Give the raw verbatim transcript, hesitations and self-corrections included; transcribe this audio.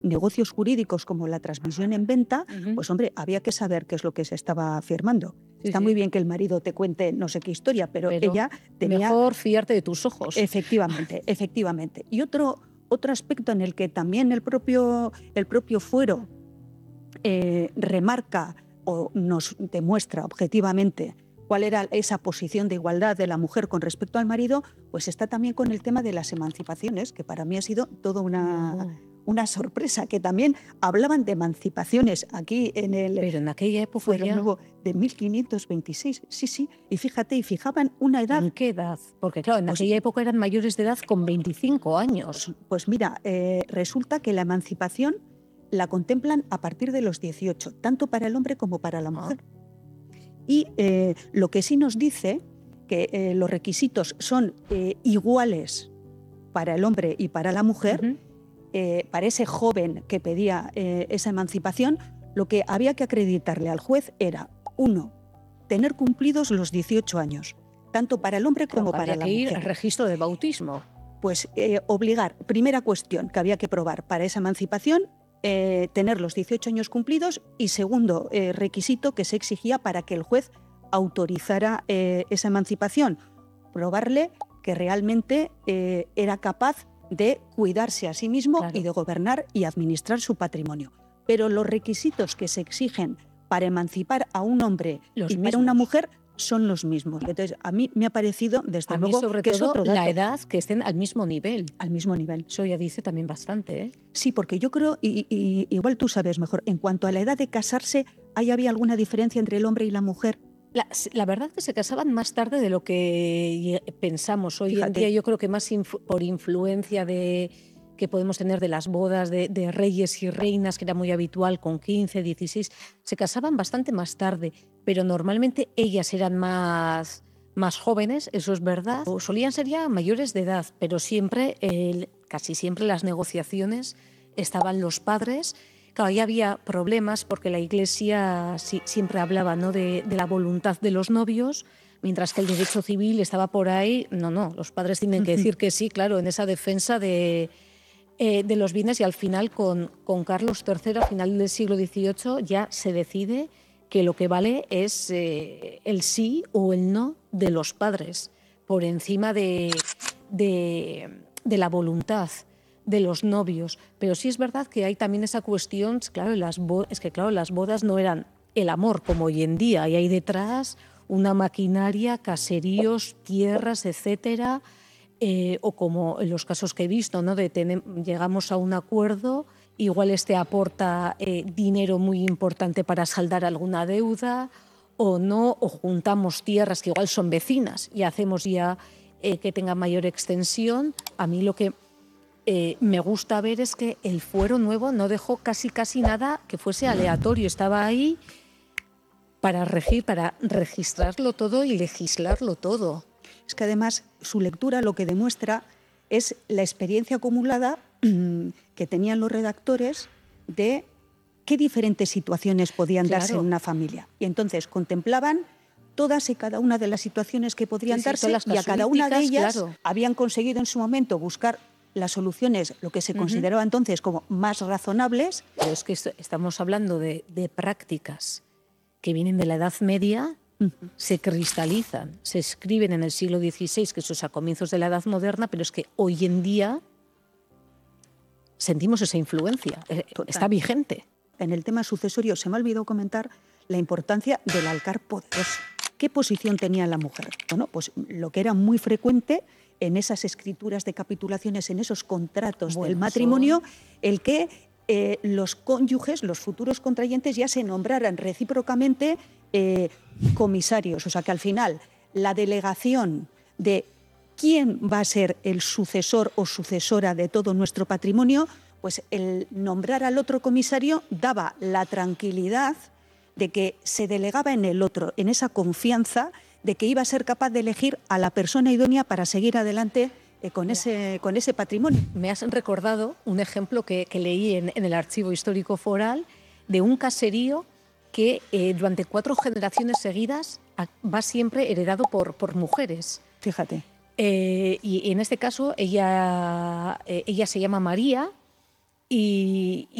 negocios jurídicos como la transmisión en venta, Uh-huh. pues hombre, había que saber qué es lo que se estaba firmando. Sí, Está sí. muy bien que el marido te cuente no sé qué historia, pero, Pero ella tenía... mejor fiarte de tus ojos. Efectivamente, efectivamente. Y otro, otro aspecto en el que también el propio, el propio fuero eh, remarca o nos demuestra objetivamente cuál era esa posición de igualdad de la mujer con respecto al marido, pues está también con el tema de las emancipaciones, que para mí ha sido toda una, No. una sorpresa, que también hablaban de emancipaciones aquí en el Pero en aquella época Fuero ya... Nuevo de mil quinientos veintiséis. Sí, sí, y fíjate, y fijaban una edad... ¿En qué edad? Porque claro, en Pues- aquella época eran mayores de edad con veinticinco años. Pues, pues mira, eh, resulta que la emancipación la contemplan a partir de los dieciocho, tanto para el hombre como para la mujer. Y eh, lo que sí nos dice que eh, los requisitos son eh, iguales para el hombre y para la mujer, Uh-huh. eh, para ese joven que pedía eh, esa emancipación, lo que había que acreditarle al juez era, uno, tener cumplidos los dieciocho años, tanto para el hombre como Había para la que ir mujer. al registro de bautismo. Pues eh, obligar, primera cuestión que había que probar para esa emancipación, eh, tener los dieciocho años cumplidos, y segundo eh, requisito que se exigía para que el juez autorizara eh, esa emancipación, probarle que realmente eh, era capaz de cuidarse a sí mismo, Claro. y de gobernar y administrar su patrimonio. Pero los requisitos que se exigen para emancipar a un hombre Los y para mismos. una mujer son los mismos. Entonces, a mí me ha parecido, desde A mí, luego, sobre que es todo, otro la dato. edad, que estén al mismo nivel. Al mismo nivel. Eso ya dice también bastante, ¿eh? Sí, porque yo creo, y, y igual tú sabes mejor, en cuanto a la edad de casarse, ¿ahí había alguna diferencia entre el hombre y la mujer? La, la verdad es que se casaban más tarde de lo que pensamos. Hoy Fíjate. en día yo creo que más influ- por influencia de que podemos tener de las bodas de, de reyes y reinas, que era muy habitual, con quince, dieciséis, se casaban bastante más tarde, pero normalmente ellas eran más, más jóvenes, eso es verdad. O solían ser ya mayores de edad, pero siempre, eh, casi siempre las negociaciones estaban los padres. Claro, ahí había problemas porque la Iglesia sí, siempre hablaba, ¿no?, de, de la voluntad de los novios, mientras que el derecho civil estaba por ahí. No, no, los padres tienen que decir que sí, claro, en esa defensa de, eh, de los bienes, y al final con, con Carlos tercero, a final del siglo dieciocho, ya se decide que lo que vale es eh, el sí o el no de los padres, por encima de, de, de la voluntad de los novios. Pero sí es verdad que hay también esa cuestión, claro, las bo- es que claro, las bodas no eran el amor como hoy en día, y hay detrás una maquinaria, caseríos, tierras, etcétera, eh, o como en los casos que he visto, ¿no?, de tener, llegamos a un acuerdo, igual este aporta eh, dinero muy importante para saldar alguna deuda, o no, o juntamos tierras que igual son vecinas y hacemos ya eh, que tenga mayor extensión. A mí lo que Eh, me gusta ver es que el Fuero Nuevo no dejó casi casi nada que fuese aleatorio, estaba ahí para regir, para registrarlo todo y legislarlo todo. Es que además su lectura lo que demuestra es la experiencia acumulada que tenían los redactores de qué diferentes situaciones podían Claro. darse en una familia. Y entonces contemplaban todas y cada una de las situaciones que podrían Sí, sí, darse, todas las y a cada una de casuísticas, ellas claro. habían conseguido en su momento buscar las soluciones, lo que se Ujú. consideraba entonces como más razonables. Pero es que esto- estamos hablando de, de prácticas que vienen de la Edad Media, se cristalizan, se escriben en el siglo dieciséis, que eso es a comienzos de la Edad Moderna, pero es que hoy en día sentimos esa influencia, eh, Total. está vigente. En el tema sucesorio se me ha olvidado comentar la importancia del alcar poderoso. ¿Qué posición tenía la mujer? Bueno, pues lo que era muy frecuente en esas escrituras de capitulaciones, en esos contratos Bueno, del eso- matrimonio, el que eh, los cónyuges, los futuros contrayentes, ya se nombraran recíprocamente eh, comisarios. O sea, que al final la delegación de quién va a ser el sucesor o sucesora de todo nuestro patrimonio, pues el nombrar al otro comisario daba la tranquilidad de que se delegaba en el otro, en esa confianza de que iba a ser capaz de elegir a la persona idónea para seguir adelante eh, con, ese, con ese patrimonio. Me has recordado un ejemplo que, que leí en, en el Archivo Histórico Foral de un caserío que eh, durante cuatro generaciones seguidas a- va siempre heredado por, por mujeres. Fíjate. Eh, y en este caso ella, eh, ella se llama María y,